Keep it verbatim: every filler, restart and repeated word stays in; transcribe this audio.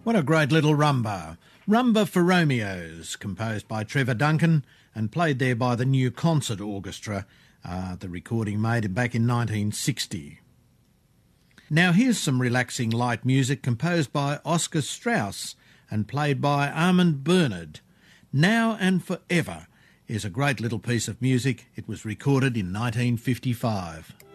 What a great little rumba. Rumba for Romeos, composed by Trevor Duncan and played there by the New Concert Orchestra, uh, the recording made back in nineteen sixty. Now here's some relaxing light music composed by Oscar Strauss and played by Armand Bernard. Now and Forever is a great little piece of music. It was recorded in nineteen fifty-five.